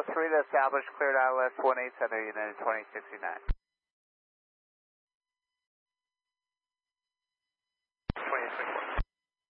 3 to establish cleared ILS 18 Center, United 2069.